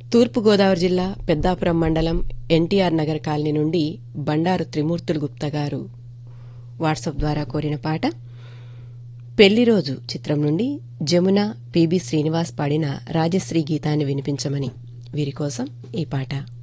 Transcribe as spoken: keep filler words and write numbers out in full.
తూర్పుగోదావరి జిల్లా పెద్దాపురం మండలం ఎన్టీఆర్ నగర్ కాలనీ నుండి బండారు త్రిమూర్తులు గుప్తా గారు వాట్సాప్ ద్వారా కోరిన పాట పెళ్లిరోజు చిత్రం నుండి జమున పిబి శ్రీనివాస్ పాడిన రాజశ్రీ గీతాన్ని వినిపించమని వీరి కోసం ఈ పాట.